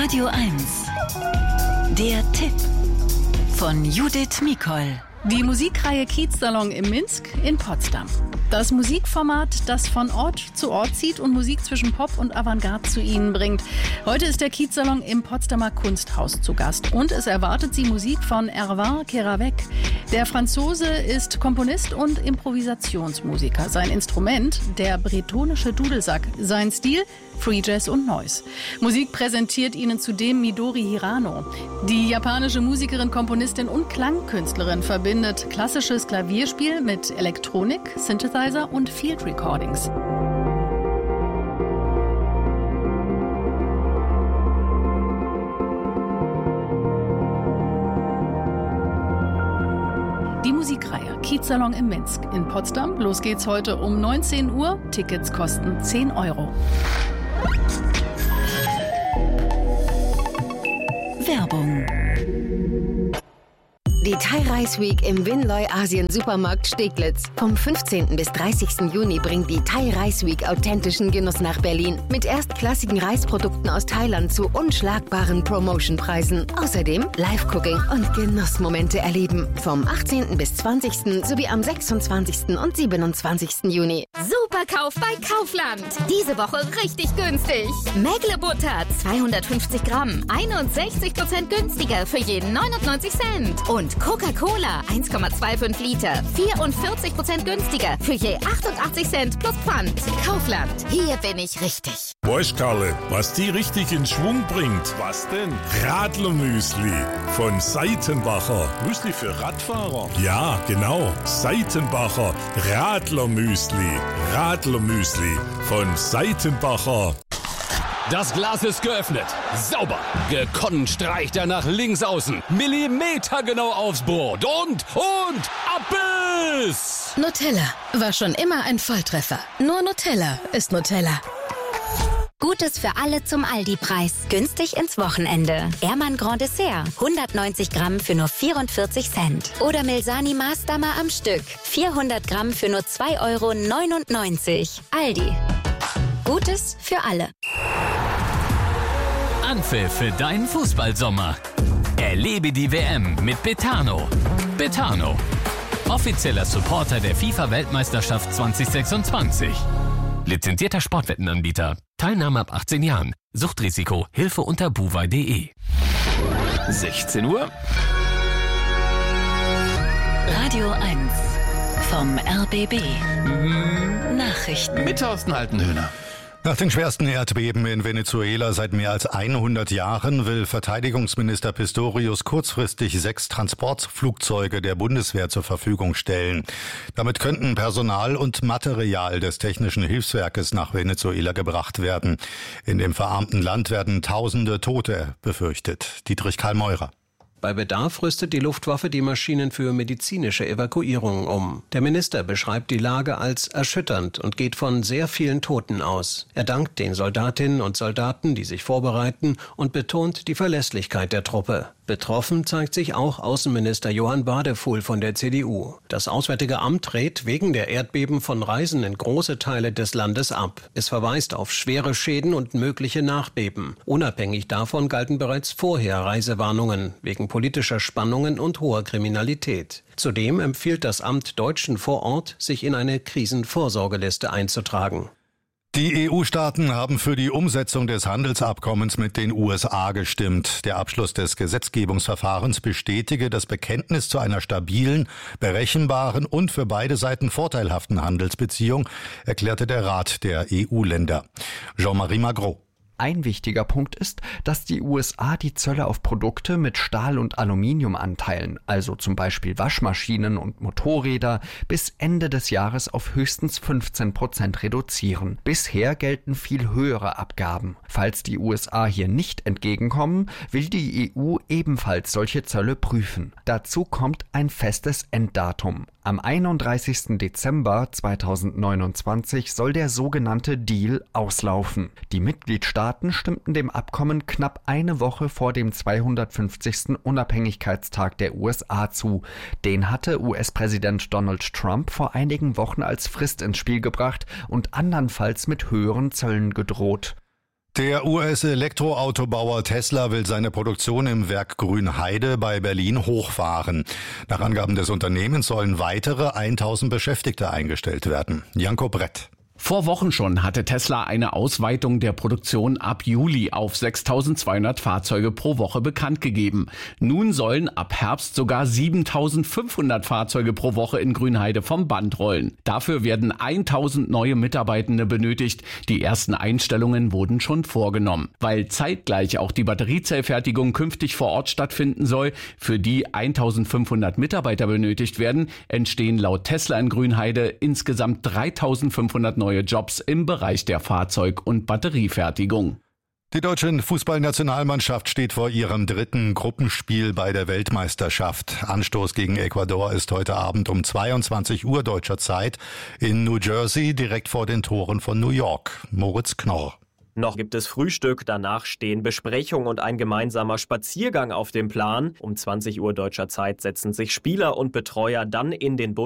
Radio 1. Der Tipp von Judith Mikol. Die Musikreihe Kiezsalon im Minsk in Potsdam. Das Musikformat, das von Ort zu Ort zieht und Musik zwischen Pop und Avantgarde zu Ihnen bringt. Heute ist der Kiezsalon im Potsdamer Kunsthaus zu Gast und es erwartet Sie Musik von Erwan Keravec. Der Franzose ist Komponist und Improvisationsmusiker. Sein Instrument, der bretonische Dudelsack. Sein Stil, Free Jazz und Noise. Musik präsentiert Ihnen zudem Midori Hirano. Die japanische Musikerin, Komponistin und Klangkünstlerin verbindet klassisches Klavierspiel mit Elektronik, Synthesizer und Field Recordings. Die Musikreihe Kiezsalon im Minsk in Potsdam. Los geht's heute um 19 Uhr. Tickets kosten 10 €. Werbung. Die Thai Rice Week im Winloy Asien Supermarkt Steglitz. Vom 15. bis 30. Juni bringt die Thai Rice Week authentischen Genuss nach Berlin. Mit erstklassigen Reisprodukten aus Thailand zu unschlagbaren Promotionpreisen. Außerdem Live-Cooking und Genussmomente erleben. Vom 18. bis 20. sowie am 26. und 27. Juni. Superkauf bei Kaufland. Diese Woche richtig günstig. Mägle-Butter 250 Gramm. 61% günstiger für jeden 99 Cent. Und Coca-Cola 1,25 Liter. 44% günstiger für je 88 Cent plus Pfand. Kaufland. Hier bin ich richtig. Weißt, Karle, was die richtig in Schwung bringt? Was denn? Radlermüsli von Seitenbacher. Müsli für Radfahrer? Ja, genau. Seitenbacher Radlermüsli. Radlermüsli von Seitenbacher. Das Glas ist geöffnet. Sauber. Gekonnt streicht er nach links außen. Millimetergenau aufs Brot. Und Abbiss! Nutella war schon immer ein Volltreffer. Nur Nutella ist Nutella. Gutes für alle zum Aldi-Preis. Günstig ins Wochenende. Ehrmann Grand Dessert. 190 Gramm für nur 44 Cent. Oder Milsani Maßdammer am Stück. 400 Gramm für nur 2,99 €. Aldi. Gutes für alle. Anpfiff für deinen Fußballsommer. Erlebe die WM mit Betano. Betano. Offizieller Supporter der FIFA-Weltmeisterschaft 2026. Lizenzierter Sportwettenanbieter. Teilnahme ab 18 Jahren. Suchtrisiko. Hilfe unter buwei.de. 16 Uhr. Radio 1 vom RBB. Nachrichten. Mit Thorsten Haltenhöhner. Nach den schwersten Erdbeben in Venezuela seit mehr als 100 Jahren will Verteidigungsminister Pistorius kurzfristig 6 Transportflugzeuge der Bundeswehr zur Verfügung stellen. Damit könnten Personal und Material des Technischen Hilfswerkes nach Venezuela gebracht werden. In dem verarmten Land werden Tausende Tote befürchtet. Dietrich Karl Meurer. Bei Bedarf rüstet die Luftwaffe die Maschinen für medizinische Evakuierung um. Der Minister beschreibt die Lage als erschütternd und geht von sehr vielen Toten aus. Er dankt den Soldatinnen und Soldaten, die sich vorbereiten, und betont die Verlässlichkeit der Truppe. Betroffen zeigt sich auch Außenminister Johann Badefuhl von der CDU. Das Auswärtige Amt rät wegen der Erdbeben von Reisen in große Teile des Landes ab. Es verweist auf schwere Schäden und mögliche Nachbeben. Unabhängig davon galten bereits vorher Reisewarnungen wegen politischer Spannungen und hoher Kriminalität. Zudem empfiehlt das Amt Deutschen vor Ort, sich in eine Krisenvorsorgeliste einzutragen. Die EU-Staaten haben für die Umsetzung des Handelsabkommens mit den USA gestimmt. Der Abschluss des Gesetzgebungsverfahrens bestätige das Bekenntnis zu einer stabilen, berechenbaren und für beide Seiten vorteilhaften Handelsbeziehung, erklärte der Rat der EU-Länder. Jean-Marie Magro. Ein wichtiger Punkt ist, dass die USA die Zölle auf Produkte mit Stahl- und Aluminiumanteilen, also zum Beispiel Waschmaschinen und Motorräder, bis Ende des Jahres auf höchstens 15% reduzieren. Bisher gelten viel höhere Abgaben. Falls die USA hier nicht entgegenkommen, will die EU ebenfalls solche Zölle prüfen. Dazu kommt ein festes Enddatum. Am 31. Dezember 2029 soll der sogenannte Deal auslaufen. Die Mitgliedstaaten stimmten dem Abkommen knapp eine Woche vor dem 250. Unabhängigkeitstag der USA zu. Den hatte US-Präsident Donald Trump vor einigen Wochen als Frist ins Spiel gebracht und andernfalls mit höheren Zöllen gedroht. Der US-Elektroautobauer Tesla will seine Produktion im Werk Grünheide bei Berlin hochfahren. Nach Angaben des Unternehmens sollen weitere 1000 Beschäftigte eingestellt werden. Janko Brett. Vor Wochen schon hatte Tesla eine Ausweitung der Produktion ab Juli auf 6.200 Fahrzeuge pro Woche bekannt gegeben. Nun sollen ab Herbst sogar 7.500 Fahrzeuge pro Woche in Grünheide vom Band rollen. Dafür werden 1.000 neue Mitarbeitende benötigt. Die ersten Einstellungen wurden schon vorgenommen. Weil zeitgleich auch die Batteriezellfertigung künftig vor Ort stattfinden soll, für die 1.500 Mitarbeiter benötigt werden, entstehen laut Tesla in Grünheide insgesamt 3.500 neue Jobs im Bereich der Fahrzeug- und Batteriefertigung. Die deutsche Fußballnationalmannschaft steht vor ihrem 3. Gruppenspiel bei der Weltmeisterschaft. Anstoß gegen Ecuador ist heute Abend um 22 Uhr deutscher Zeit in New Jersey, direkt vor den Toren von New York. Moritz Knorr. Noch gibt es Frühstück, danach stehen Besprechung und ein gemeinsamer Spaziergang auf dem Plan. Um 20 Uhr deutscher Zeit setzen sich Spieler und Betreuer dann in den Bus